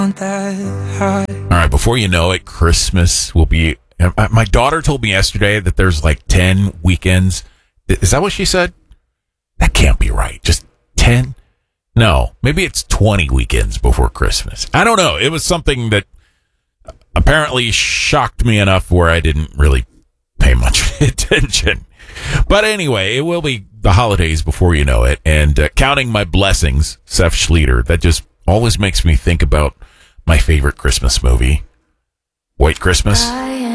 All right, before you know it, Christmas will be... My daughter told me yesterday that there's like 10 weekends. Is that what she said? That can't be right. Just 10? No, maybe it's 20 weekends before Christmas. I don't know. It was something that apparently shocked me enough where I didn't really pay much attention. But anyway, it will be the holidays before you know it. And counting my blessings, Seth Schleter, that just always makes me think about my favorite Christmas movie, White Christmas.